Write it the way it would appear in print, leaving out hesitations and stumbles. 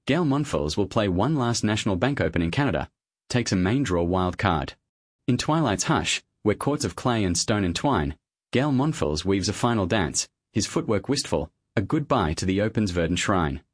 Gail Monfils will play one last National Bank Open in Canada, takes a main draw wild card. In Twilight's Hush, where courts of clay and stone entwine, Gail Monfils weaves a final dance, his footwork wistful, a goodbye to the Open's verdant shrine.